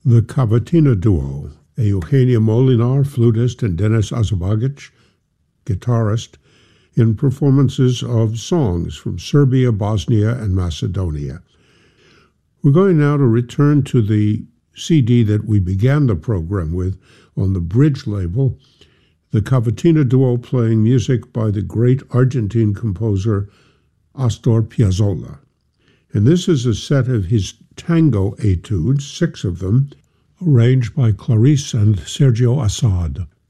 The Cavatina Duo, a Eugenia Molinar, flutist, and Denis Azabagic, guitarist, in performances of songs from Serbia, Bosnia, and Macedonia. We're going now to return to the CD that we began the program with on the Bridge label, the Cavatina Duo playing music by the great Argentine composer Astor Piazzolla. And this is a set of his tango etudes, 6 of them, arranged by Clarice and Sergio Assad.